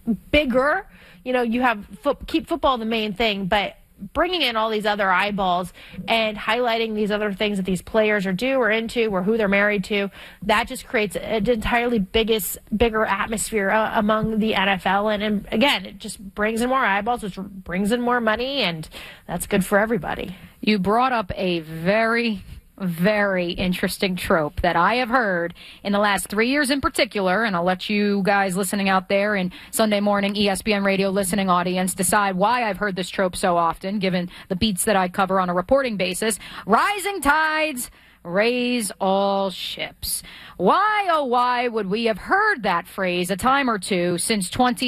bigger. You have keep football the main thing, but bringing in all these other eyeballs and highlighting these other things that these players are into or who they're married to, that just creates an entirely bigger atmosphere among the NFL. And again, it just brings in more eyeballs, which brings in more money, and that's good for everybody. You brought up a very interesting trope that I have heard in the last 3 years in particular, and I'll let you guys listening out there in Sunday morning ESPN radio listening audience decide why I've heard this trope so often, given the beats that I cover on a reporting basis. Rising tides raise all ships. Why, oh why, would we have heard that phrase a time or two since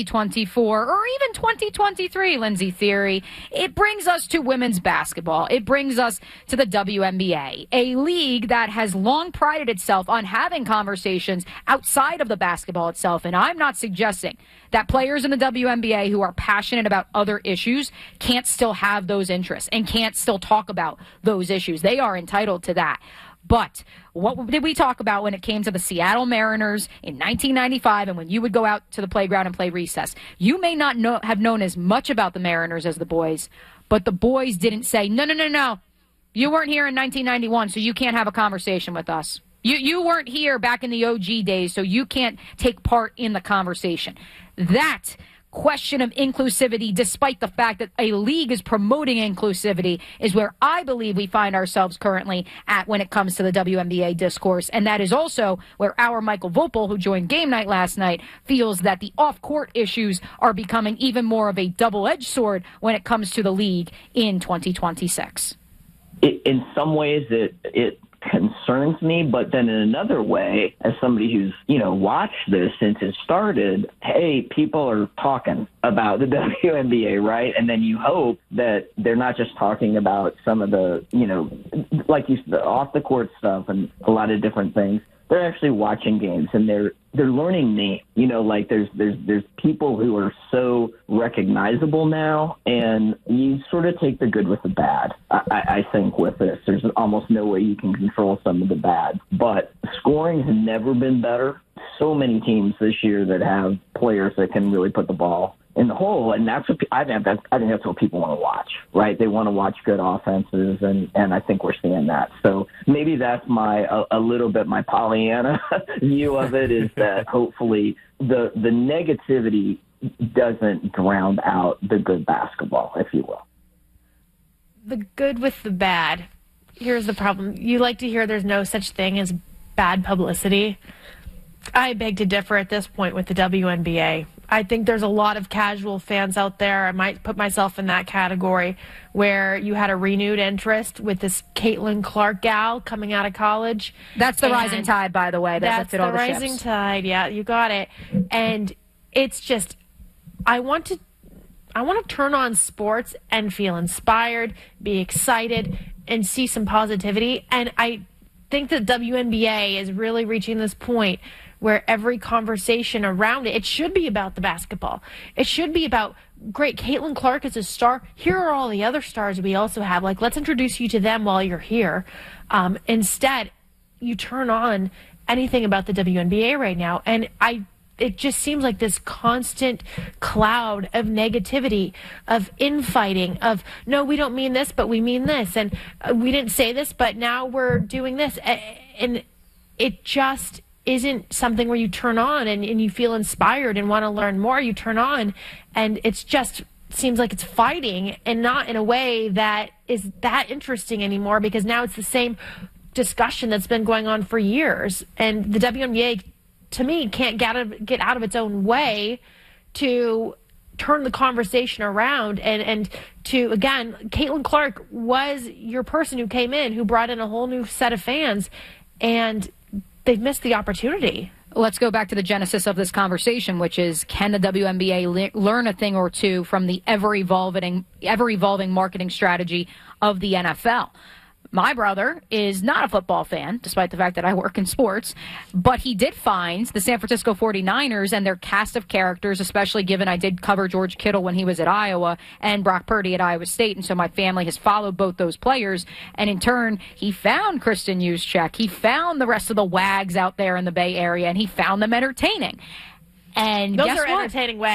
2024 or even 2023, Lindsey Thiry? It brings us to women's basketball. It brings us to the WNBA, a league that has long prided itself on having conversations outside of the basketball itself. And I'm not suggesting that players in the WNBA who are passionate about other issues can't still have those interests and can't still talk about those issues. They are entitled to that. But what did we talk about when it came to the Seattle Mariners in 1995 and when you would go out to the playground and play recess? You may not have known as much about the Mariners as the boys, but the boys didn't say, no. You weren't here in 1991, so you can't have a conversation with us. You weren't here back in the OG days, so you can't take part in the conversation. That question of inclusivity, despite the fact that a league is promoting inclusivity, is where I believe we find ourselves currently at when it comes to the WNBA discourse. And that is also where our Michael Vopel, who joined Game Night last night, feels that the off-court issues are becoming even more of a double-edged sword when it comes to the league in 2026. In some ways, it concerns me, but then in another way, as somebody who's, watched this since it started, hey, people are talking about the WNBA, right? And then you hope that they're not just talking about some of the, like you said, off the court stuff and a lot of different things. They're actually watching games and they're learning names. There's people who are so recognizable now, and you sort of take the good with the bad. I think with this, there's almost no way you can control some of the bad, but scoring has never been better. So many teams this year that have players that can really put the ball in the hole, and that's what I think that's what people want to watch, right? They want to watch good offenses, and I think we're seeing that. So maybe that's a little bit my Pollyanna view of it, is that hopefully the negativity doesn't drown out the good basketball, if you will. The good with the bad. Here's the problem. You like to hear there's no such thing as bad publicity. I beg to differ at this point with the WNBA. I think there's a lot of casual fans out there. I might put myself in that category, where you had a renewed interest with this Caitlin Clark gal coming out of college. That's the rising tide, by the way. That's the rising tide. Yeah, you got it. And it's just, I want to turn on sports and feel inspired, be excited, and see some positivity. And I think that WNBA is really reaching this point where every conversation around it should be about the basketball. It should be about, great, Caitlin Clark is a star. Here are all the other stars we also have. Like, let's introduce you to them while you're here. Instead, you turn on anything about the WNBA right now, and it just seems like this constant cloud of negativity, of infighting, of, no, we don't mean this, but we mean this, and we didn't say this, but now we're doing this. And it just isn't something where you turn on and you feel inspired and want to learn more. You turn on and it's just seems like it's fighting, and not in a way that is that interesting anymore, because now it's the same discussion that's been going on for years. And the WNBA, to me, can't get out of its own way to turn the conversation around and to, again, Caitlin Clark was your person who came in, who brought in a whole new set of fans, and they've missed the opportunity. Let's go back to the genesis of this conversation, which is, can the WNBA learn a thing or two from the ever-evolving marketing strategy of the NFL? My brother is not a football fan, despite the fact that I work in sports, but he did find the San Francisco 49ers and their cast of characters, especially given I did cover George Kittle when he was at Iowa and Brock Purdy at Iowa State, and so my family has followed both those players, and in turn, he found Kristen Juszczyk, he found the rest of the wags out there in the Bay Area, and he found them entertaining. And those guess are what? entertaining wags.